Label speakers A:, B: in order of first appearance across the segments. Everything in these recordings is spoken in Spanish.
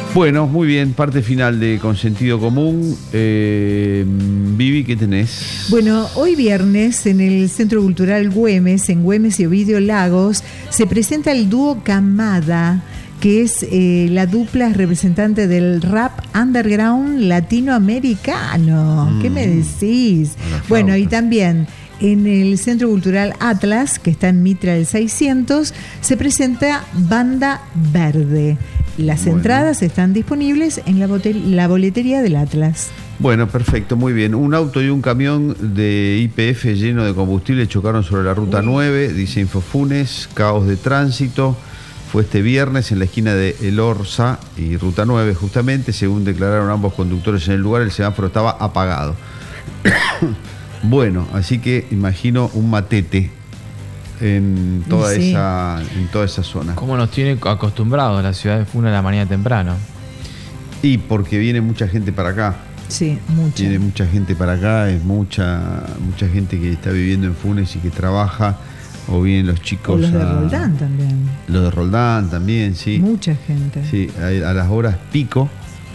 A: Bueno, muy bien, parte final de Con Sentido Común. Vivi, ¿qué tenés?
B: Bueno, hoy viernes en el Centro Cultural Güemes, en Güemes y Ovidio Lagos, se presenta el dúo Camada, que es la dupla representante del rap underground latinoamericano. ¿Qué me decís? Bueno, y también en el Centro Cultural Atlas, que está en Mitra del 600, se presenta Banda Verde. Las entradas están disponibles en la boletería del Atlas.
A: Bueno, perfecto, muy bien. Un auto y un camión de YPF lleno de combustible chocaron sobre la ruta 9, dice Infofunes, caos de tránsito. Fue este viernes en la esquina de El Orza y ruta 9, justamente. Según declararon ambos conductores en el lugar, el semáforo estaba apagado. Bueno, así que imagino un matete en toda esa zona.
C: ¿Cómo nos tiene acostumbrados la ciudad de Funes a la mañana temprano?
A: Y porque viene mucha gente para acá.
B: Sí, mucha.
A: Viene mucha gente para acá, es mucha gente que está viviendo en Funes y que trabaja, o bien los chicos.
B: O los de Roldán también.
A: Los de Roldán también, sí.
B: Mucha gente.
A: Sí, a las horas pico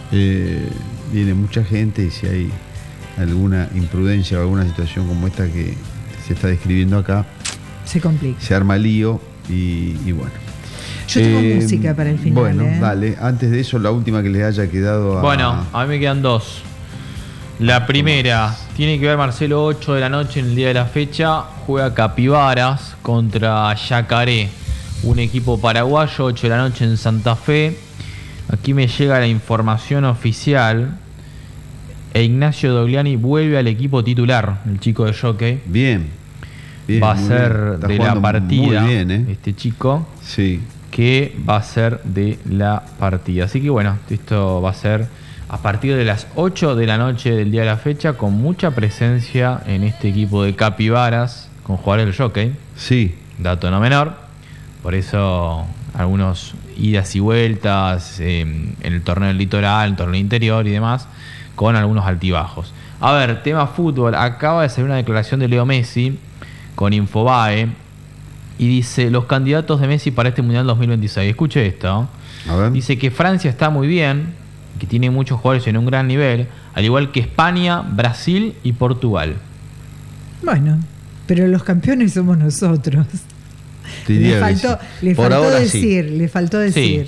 A: viene mucha gente, y si hay alguna imprudencia o alguna situación como esta que se está describiendo acá,
B: se complica.
A: Se arma lío y bueno.
B: Yo tengo música para el final.
A: Bueno, dale. Antes de eso, la última que les haya quedado a...
C: Bueno, a mí me quedan dos. La primera, tiene que ver Marcelo, 8 de la noche en el día de la fecha, juega Capibaras contra Yacaré, un equipo paraguayo, 8 de la noche en Santa Fe. Aquí me llega la información oficial. Ignacio Dogliani vuelve al equipo titular, el chico de Jockey.
A: Bien,
C: va a ser de la partida,
A: muy bien,
C: este chico,
A: sí,
C: que va a ser de la partida. Así que bueno, esto va a ser a partir de las 8 de la noche del día de la fecha, con mucha presencia en este equipo de Capibaras, con jugadores del Jockey.
A: Sí.
C: Dato no menor. Por eso algunos idas y vueltas en el torneo del litoral, en el torneo interior y demás, con algunos altibajos. A ver, tema fútbol. Acaba de salir una declaración de Leo Messi con Infobae y dice: los candidatos de Messi para este Mundial 2026. Escuche esto.
A: A ver.
C: Dice que Francia está muy bien, que tiene muchos jugadores en un gran nivel, al igual que España, Brasil y Portugal.
B: Bueno, pero los campeones somos nosotros. Le faltó decir.
C: Sí.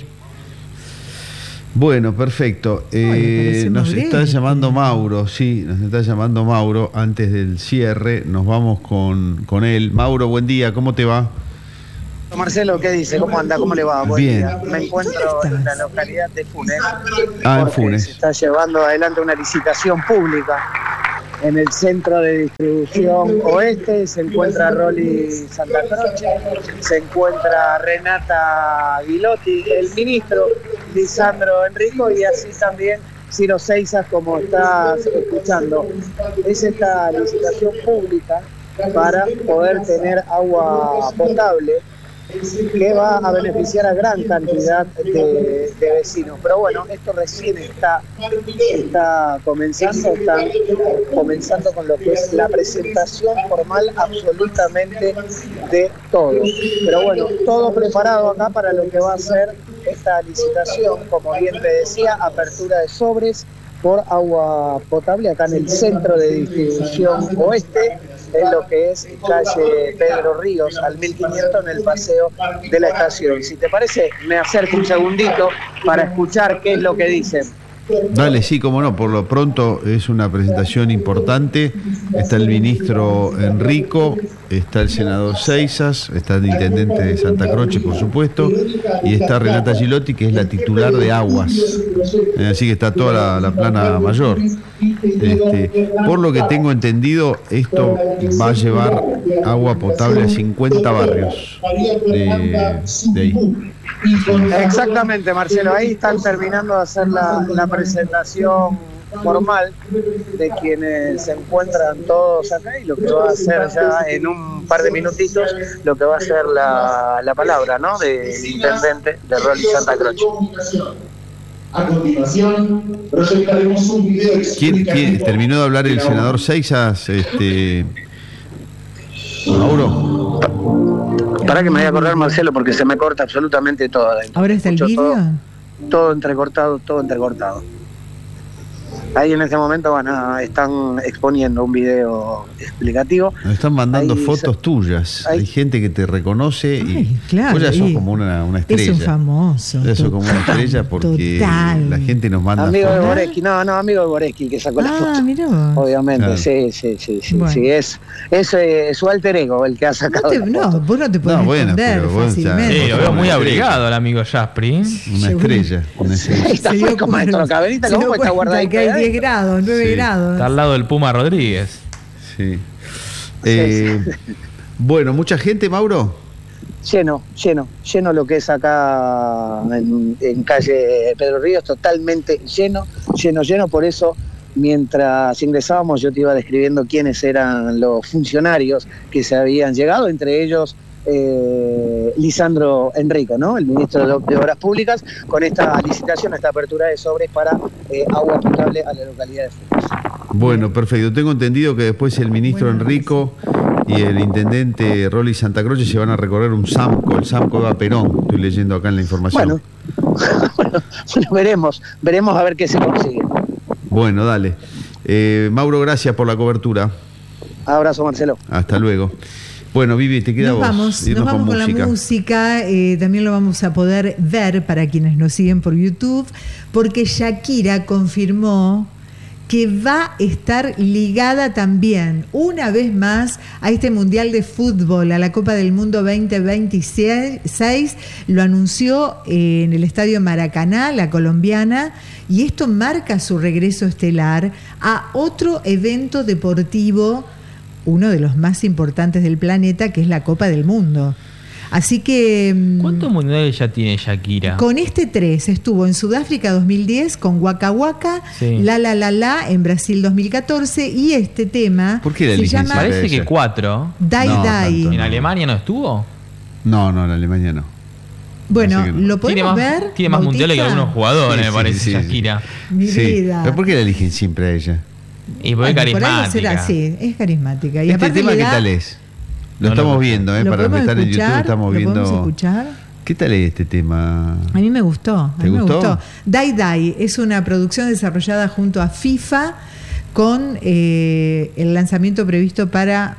A: Bueno, perfecto. Nos está llamando Mauro, sí, nos está llamando Mauro. Antes del cierre, nos vamos con él. Mauro, buen día, ¿cómo te va?
D: Marcelo, ¿qué dice? ¿Cómo anda? ¿Cómo le va? Buen
A: Bien.
D: día. Me encuentro en la localidad de Funes.
A: En Funes.
D: Se está llevando adelante una licitación pública en el centro de distribución oeste. Se encuentra Rolly Santa Croce, se encuentra Renata Guilotti, el ministro Lisandro Enrico, y así también Ciro Seizas, como estás escuchando. Es esta licitación pública para poder tener agua potable, que va a beneficiar a gran cantidad de vecinos. Pero bueno, esto recién está comenzando, están comenzando con lo que es la presentación formal absolutamente de todo. Pero bueno, todo preparado acá para lo que va a ser esta licitación, como bien te decía, apertura de sobres por agua potable acá en el centro de distribución oeste, en lo que es calle Pedro Ríos al 1500, en el paseo de la estación. Si te parece, me acerco un segundito para escuchar qué es lo que dicen.
A: Dale, sí, cómo no, por lo pronto es una presentación importante. Está el ministro Enrico, está el senador Seizas, está el intendente de Santa Croce, por supuesto, y está Renata Gilotti, que es la titular de aguas. Así que está toda la plana mayor. Por lo que tengo entendido, esto va a llevar agua potable a 50 barrios de ahí.
D: Exactamente, Marcelo, ahí están terminando de hacer la presentación formal de quienes se encuentran todos acá, y lo que va a hacer ya en un par de minutitos, lo que va a ser la palabra, ¿no?, del intendente de Rolly Santa Croce.
E: A continuación, proyectaremos un video.
A: ¿Quién terminó de hablar el senador Seizas, Mauro?
D: Para que me voy a acordar, Marcelo, porque se me corta absolutamente todo.
B: ¿Ahora está el vídeo?
D: todo entrecortado. Ahí en este momento están exponiendo un video explicativo.
A: Nos están mandando
D: Ahí
A: fotos tuyas. Hay gente que te reconoce y
B: Ay, claro,
A: vos ya sos
B: y
A: como una estrella.
B: Es un famoso.
A: Ya sos como una estrella porque
B: total.
A: la gente nos manda
D: Amigo de
A: fotos.
D: Boreski, amigo de Boreski que sacó la foto.
B: Mirá vos.
D: Obviamente,
A: Claro.
D: sí.
B: Bueno.
D: Sí, es su alter ego el que ha sacado la foto.
B: Vos no te podés
A: No, bueno,
B: esconder
A: pero vos ya-
B: fácilmente.
C: Sí, lo veo muy abrigado al amigo Jaspri.
A: Una estrella.
D: Ahí está,
B: Se dio
D: como
B: cuenta-
D: nuestro caberita,
B: se dio
D: ¿cómo está
B: cuenta
D: guardadito
B: que hay
D: ahí
B: 10
D: adentro?
B: grados, 9
A: Sí.
B: grados.
C: Está al lado del Puma Rodríguez.
A: Sí. Bueno, mucha gente, Mauro.
D: Lleno lo que es acá en calle Pedro Ríos, totalmente lleno, por eso mientras ingresábamos yo te iba describiendo quiénes eran los funcionarios que se habían llegado, entre ellos Lisandro Enrico, ¿no? El ministro de Obras Públicas, con esta licitación, esta apertura de sobres para agua potable a la localidad de Funes.
A: Bueno, perfecto. Tengo entendido que después el ministro
B: Bueno,
A: Enrico y el intendente Rolly Santa Croce se van a recorrer un SAMCO, el SAMCO Eva Perón. Estoy leyendo acá en la información.
D: Bueno, veremos a ver qué se consigue.
A: Bueno, dale. Mauro, gracias por la cobertura.
D: Abrazo, Marcelo.
A: Hasta luego. Bueno, Vivi, te queda
B: Nos
A: vos.
B: vamos
A: Irnos
B: con la música. También lo vamos a poder ver para quienes nos siguen por YouTube, porque Shakira confirmó que va a estar ligada también, una vez más, a este Mundial de Fútbol, a la Copa del Mundo 2026. Lo anunció en el Estadio Maracaná, la colombiana, y esto marca su regreso estelar a otro evento deportivo, uno de los más importantes del planeta, que es la Copa del Mundo. Así que
C: ¿Cuántos mundiales ya tiene Shakira?
B: con este 3 estuvo en Sudáfrica 2010 con Waka Waka,
C: Sí.
B: La La La La en Brasil 2014, y este tema
A: ¿Por qué la
B: se
A: eligen
B: llama
A: siempre?
C: Parece que
A: ella.
C: 4.
B: Dai
A: No,
B: Dai.
A: tanto
C: ¿En
A: no.
C: Alemania no estuvo?
A: No, en Alemania no.
B: Bueno,
A: Parece que no.
B: lo podemos ver.
C: Tiene más mundiales que
B: Bautista?
C: algunos jugadores,
A: Sí,
C: me parece,
A: sí, sí.
C: Shakira.
B: Mi vida.
A: ¿Pero por qué la eligen siempre a ella?
C: Y porque
B: Bueno,
C: es
B: por algo será
C: carismática.
B: así, es carismática. Y
A: ¿Este
B: aparte
A: tema
B: le
A: qué
B: da-
A: tal es? Lo
C: No lo
A: estamos
C: escuché.
A: viendo,
B: ¿Lo
A: para
B: podemos
A: estar en YouTube
B: escuchar?
A: estamos
B: ¿Lo podemos
A: viendo.
B: escuchar?
A: ¿Qué tal es este tema?
B: A mí me gustó. A
A: ¿Te
B: mí me
A: gustó?
B: gustó. Dai Dai es una producción desarrollada junto a FIFA con el lanzamiento previsto para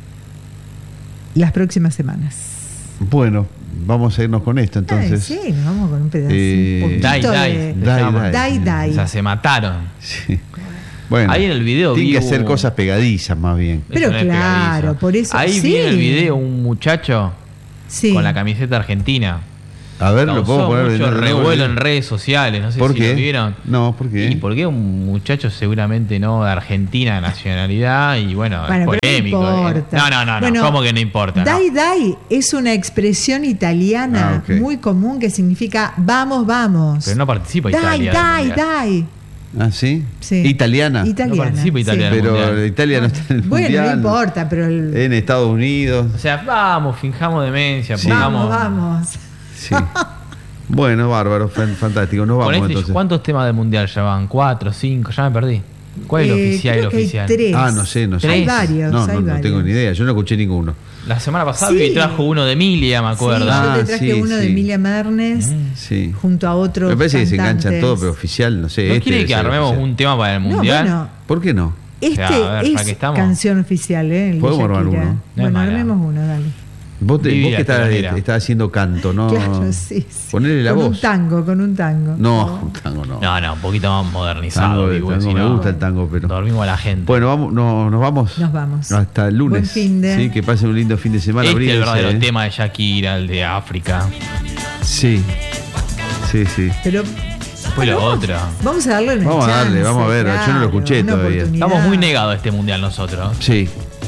B: las próximas semanas.
A: Bueno, vamos a irnos con esto entonces.
B: Ay, sí, nos vamos con un pedacito.
A: Eh,
B: Un poquito
C: Dai Dai.
B: de-
C: se
A: Dai
C: llama.
A: Dai.
B: Dai Dai.
C: O sea, se mataron.
A: Sí. Bueno,
C: Ahí en el video
A: tienen
C: vi
A: que hacer
C: un-
A: cosas pegadizas más bien.
B: Pero
C: Eso no es
B: claro,
C: pegadizo.
B: por eso-
C: Ahí
B: sí.
C: vi en el video un muchacho
B: Sí.
C: con la camiseta argentina.
A: A ver, lo
C: Causó
A: puedo poner
C: mucho
A: de nuevo?
C: revuelo en redes sociales, no sé
A: ¿Por
C: si
A: qué?
C: lo vieron.
A: No, ¿por qué?
C: Y porque un muchacho seguramente no de Argentina de nacionalidad y bueno,
B: Bueno,
C: es
B: pero
C: polémico.
B: no importa.
C: No,
B: Bueno,
C: ¿cómo que no importa?
B: Dai
C: No.
B: Dai es una expresión italiana
A: Ah, ok.
B: muy común que significa vamos, vamos.
C: Pero no participa
B: Dai,
C: Italia. del
B: Dai,
C: Mundial.
B: Dai.
A: ¿Ah, sí?
B: Sí.
A: Italiana.
B: Italiana.
C: No participa Italia en el
A: Pero
C: Mundial.
A: Italia no está en el
B: Bueno,
A: Mundial.
B: no importa, pero
A: En Estados Unidos.
C: O sea, vamos, finjamos demencia,
A: Sí.
C: pongamos.
B: vamos.
A: Sí. Bueno, bárbaro, fantástico. Nos
C: Con
A: vamos
C: este,
A: entonces.
C: ¿cuántos temas del Mundial ya van? 4, 5, ya me perdí. ¿Cuál es el oficial y
B: creo
C: el
B: que hay
C: oficial?
B: 3.
A: Ah, no sé.
B: Hay
C: Tres.
B: varios,
A: No,
B: hay
A: no
B: varios.
A: tengo ni idea. Yo no escuché ninguno.
C: La semana pasada
B: Sí.
C: vi que trajo uno de Emilia, me acuerdo.
B: Sí,
A: Ah,
B: yo te traje
A: sí,
B: uno de
A: sí.
B: Emilia Mernes
A: Sí.
B: junto a otros
A: Me parece que se enganchan
B: cantantes.
A: todo, pero oficial, no sé.
C: ¿No
A: este
C: quiere
A: debe
C: que
A: ser
C: armemos
A: oficial.
C: un tema para el
B: No,
C: Mundial?
B: bueno,
A: ¿Por qué no?
B: este
C: O sea, a ver, ya
B: es
C: que estamos.
B: canción oficial, el de
A: Podemos armar
B: Shakira.
A: uno.
C: No es
B: Bueno,
C: mala.
B: armemos uno, dale.
A: Vos
C: Vivi
A: que
C: la
A: estás
C: telonera.
A: haciendo canto, ¿no?
B: Claro, sí.
A: Ponele la
B: con
A: voz.
B: Con un tango.
A: No, un tango no.
C: No, un poquito más modernizado.
A: Tango,
C: digo,
A: tango,
C: si
A: me
C: no,
A: gusta el tango, pero.
C: dormimos a la gente.
A: Bueno, vamos, nos vamos.
B: Nos vamos.
A: Hasta el lunes.
B: Buen fin de.
A: Sí, que pasen un lindo fin de semana.
C: Este es el
A: abríguense,
C: verdadero
A: ¿eh?
C: tema de Shakira, el de África.
A: Sí. Sí, sí.
B: Pero
C: Después lo otro.
B: vamos a darle una
A: Vamos a darle,
B: chance,
A: vamos a ver, yo no lo escuché
B: una
A: todavía.
B: oportunidad.
C: Estamos muy negados a este mundial nosotros.
A: Sí.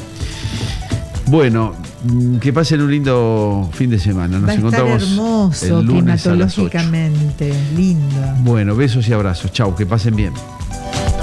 A: Bueno, que pasen un lindo fin de semana. Nos
B: Va a estar
A: encontramos
B: hermoso
A: el lunes a las 8.
B: climatológicamente, lindo.
A: Bueno, besos y abrazos. Chau, que pasen bien.